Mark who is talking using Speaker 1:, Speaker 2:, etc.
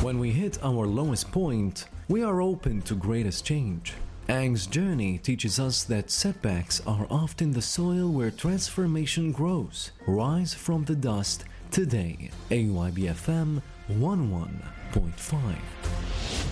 Speaker 1: When we hit our lowest point, we are open to greatest change. Aang's journey teaches us that setbacks are often the soil where transformation grows. Rise from the dust today. AYBFM 11.5